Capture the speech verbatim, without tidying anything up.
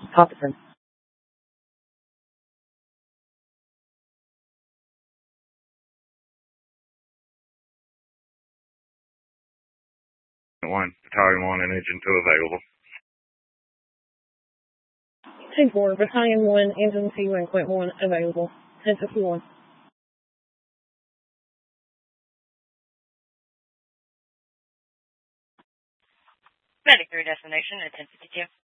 Officer. One, Battalion one and Engine two available. ten four, Battalion one, Engine two, and Quint one available. ten fifty-one. Medic through destination at ten fifty-two.